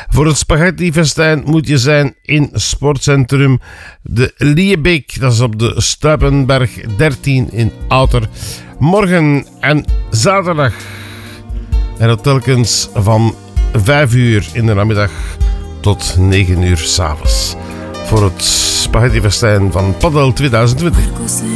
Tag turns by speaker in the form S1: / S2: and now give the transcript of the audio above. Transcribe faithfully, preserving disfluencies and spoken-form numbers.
S1: Voor het spaghettifestijn moet je zijn in Sportcentrum de Liebeek. Dat is op de Stuipenberg dertien in Outer. Morgen en zaterdag. En dat telkens van vijf uur in de namiddag tot negen uur 's avonds. Voor het spaghettifestijn van Padel twintig twintig.